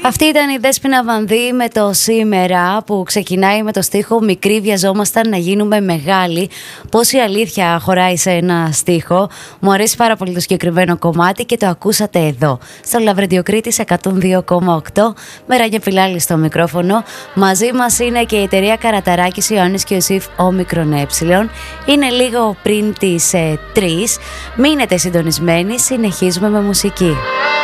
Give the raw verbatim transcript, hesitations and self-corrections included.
Αυτή ήταν η Δέσποινα Βανδύ με το Σήμερα, που ξεκινάει με το στίχο «Μικροί βιαζόμασταν να γίνουμε μεγάλοι». Πόση αλήθεια χωράει σε ένα στίχο. Μου αρέσει πάρα πολύ το συγκεκριμένο κομμάτι και το ακούσατε εδώ, στο Λαβρεντιοκρίτης εκατόν δύο κόμμα οκτώ, με Ράγια Πιλάλη στο μικρόφωνο. Μαζί μας είναι και η εταιρεία Καραταράκης Ιωάννης και Ιωσήφ Όμικρον Ε. Είναι λίγο πριν τις ε, τρεις. Μείνετε συντονισμένοι, συνεχίζουμε με μουσική.